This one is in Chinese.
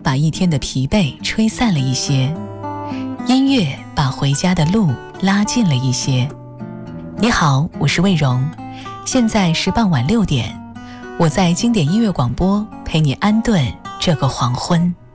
把一天的疲惫吹散了一些，音乐把回家的路拉近了一些。你好，我是魏荣，现在是傍晚6点，我在经典音乐广播陪你安顿这个黄昏。